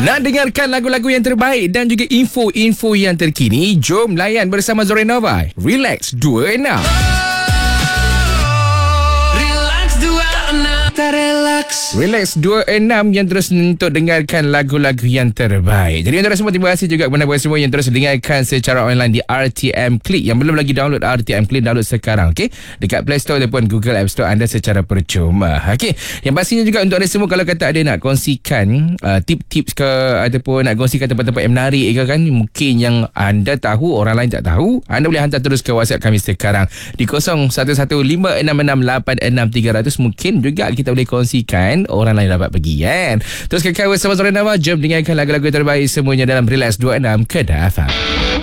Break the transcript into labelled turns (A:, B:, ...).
A: Nak dengarkan lagu-lagu yang terbaik dan juga info-info yang terkini? Jom layan bersama Zorenova. Relax 26. Relax 26 yang terus untuk dengarkan lagu-lagu yang terbaik. Jadi anda semua, terima kasih juga kepada semua yang terus dengarkan secara online di RTM Click. Yang belum lagi download RTM Click, download sekarang, okey, dekat Play Store ataupun Google App Store anda secara percuma. Okey, yang pastinya juga untuk anda semua, kalau kata ada nak kongsikan tip-tips ke ataupun nak kongsikan tempat-tempat yang menarik ke kan, mungkin yang anda tahu orang lain tak tahu, anda boleh hantar terus ke WhatsApp kami sekarang di 01156686300. Mungkin juga kita boleh kongsikan, orang lain dapat pergi kan. Terus kekal bersama Zorenova. Jom dengarkan lagu-lagu terbaik semuanya dalam Relax 26 Kedah FM.